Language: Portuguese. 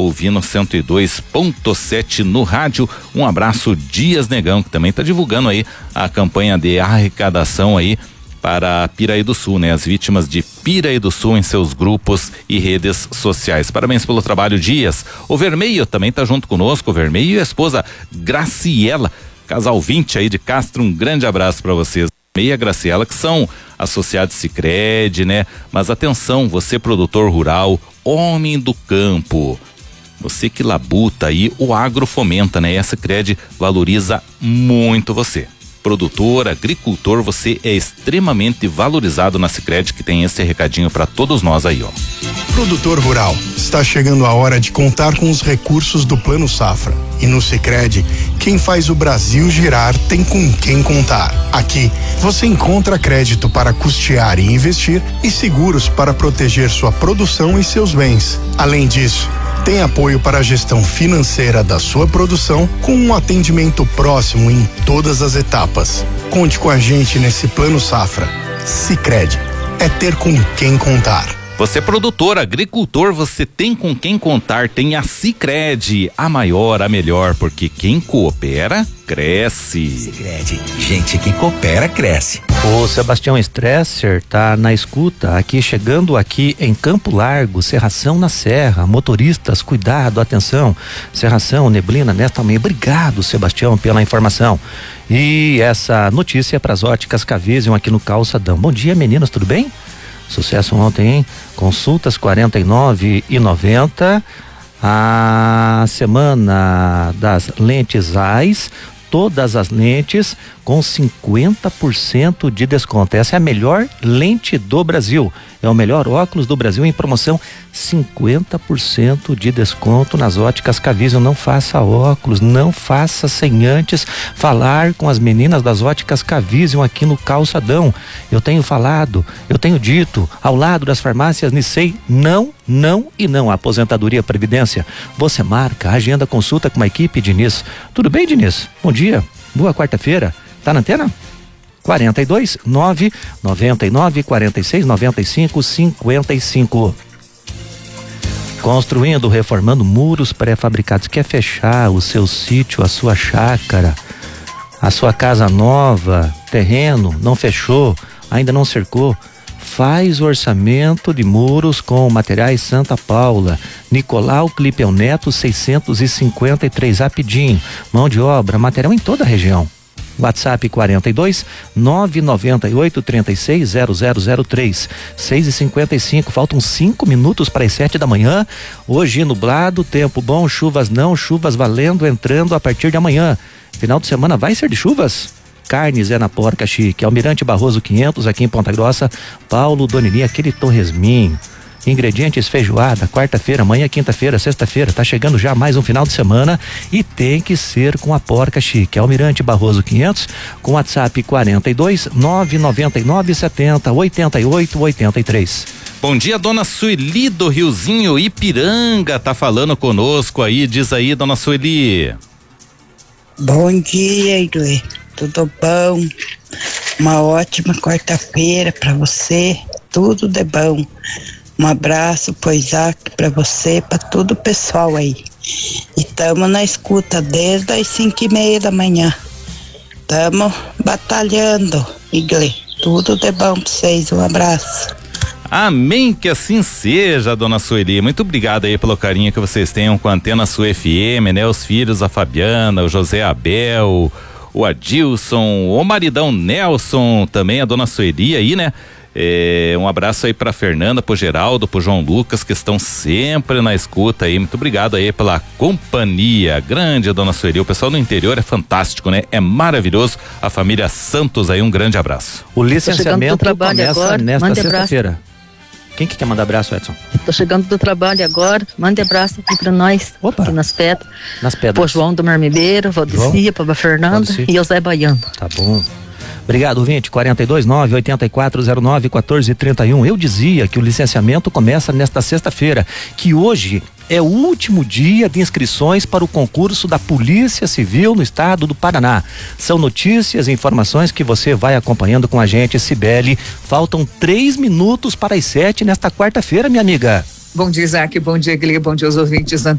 ouvindo 102.7 no rádio. Um abraço, Dias Negão, que também está divulgando aí a campanha de arrecadação aí para Piraí do Sul, né? As vítimas de Piraí do Sul em seus grupos e redes sociais. Parabéns pelo trabalho, Dias. O Vermelho também tá junto conosco, o Vermelho e a esposa Graciela, casal 20 aí de Castro, um grande abraço para vocês. E a Graciela, que são associados Sicredi, né? Mas atenção, você produtor rural, homem do campo, você que labuta aí, o agro fomenta, né? Essa Sicredi valoriza muito você. Produtor, agricultor, você é extremamente valorizado na Sicredi, que tem esse recadinho para todos nós aí, ó. Produtor rural, está chegando a hora de contar com os recursos do Plano Safra. E no Sicredi, quem faz o Brasil girar tem com quem contar. Aqui, você encontra crédito para custear e investir e seguros para proteger sua produção e seus bens. Além disso, tem apoio para a gestão financeira da sua produção com um atendimento próximo em todas as etapas. Conte com a gente nesse Plano Safra. Sicredi, é ter com quem contar. Você é produtor, agricultor, você tem com quem contar, tem a Sicredi, a maior, a melhor, porque quem coopera, cresce. Sicredi, gente que coopera, cresce. O Sebastião Stresser tá na escuta, chegando aqui em Campo Largo, Serração na Serra. Motoristas, cuidado, atenção, Serração, neblina nesta manhã. Obrigado, Sebastião, pela informação. E essa notícia é para as óticas Cavisium aqui no Calçadão. Bom dia, meninas, tudo bem? Sucesso ontem, hein? Consultas R$49,90. A semana das lentes AIS, todas as lentes com 50% de desconto. Essa é a melhor lente do Brasil. É o melhor óculos do Brasil em promoção. 50% de desconto nas óticas Cavisium. Não faça óculos, não faça sem antes falar com as meninas das óticas Cavisium aqui no Calçadão. Eu tenho falado, eu tenho dito, ao lado das farmácias Nissei, não e não. A aposentadoria e previdência. Você marca, agenda consulta com a equipe, Diniz. Tudo bem, Diniz? Bom dia, boa quarta-feira. Tá na antena? 42 9 99 46 95 55. Construindo, reformando muros pré-fabricados. Quer fechar o seu sítio, a sua chácara, a sua casa nova, terreno, não fechou, ainda não cercou? Faz o orçamento de muros com materiais Santa Paula. Nicolau Clipeu Neto 653, rapidinho. Mão de obra, material em toda a região. WhatsApp 42 998 36 0003 6h55. Faltam 5 minutos para as 7 da manhã. Hoje nublado, tempo bom, chuvas não, chuvas valendo, entrando a partir de amanhã. Final de semana vai ser de chuvas? Carnes é na Porca Chique, Almirante Barroso 500 aqui em Ponta Grossa. Paulo Donini, aquele torresminho. Ingredientes feijoada, quarta-feira, amanhã, quinta-feira, sexta-feira, tá chegando já mais um final de semana e tem que ser com a Porca Chique. Almirante Barroso 500, com WhatsApp 42 999 70 88 83. Bom dia, dona Sueli do Riozinho Ipiranga, tá falando conosco aí, diz aí, dona Sueli. Bom dia, Iruê, tudo bom? Uma ótima quarta-feira pra você, tudo de bom. Um abraço pro Isaac, pra você, pra todo o pessoal aí. E tamo na escuta desde as 5h30 da manhã. Tamo batalhando, Igle. Tudo de bom pra vocês, um abraço. Amém, que assim seja, dona Sueli. Muito obrigado aí pelo carinho que vocês tenham com a Antena Sul FM, né? Os filhos, a Fabiana, o José Abel, o Adilson, o maridão Nelson, também a dona Sueli aí, né? Um abraço aí pra Fernanda, pro Geraldo, pro João Lucas, que estão sempre na escuta aí. Muito obrigado aí pela companhia. Grande, dona Sueli. O pessoal no interior é fantástico, né? É maravilhoso. A família Santos aí, um grande abraço. O licenciamento começa agora, nesta sexta-feira. Quem que quer mandar abraço, Edson? Tô chegando do trabalho agora, mande abraço aqui pra nós. Opa. Aqui nas pedras. Nas pedras. Pro João do Marmibeiro, Valdecia, pra Fernanda e o Zé Baiano. Tá bom. Obrigado, ouvinte. 42 9 8409 1431. Eu dizia que o licenciamento começa nesta sexta-feira, que hoje é o último dia de inscrições para o concurso da Polícia Civil no estado do Paraná. São notícias e informações que você vai acompanhando com a gente, Cibele. Faltam 3 minutos para as 7 nesta quarta-feira, minha amiga. Bom dia, Isaac. Bom dia, Glee. Bom dia aos ouvintes da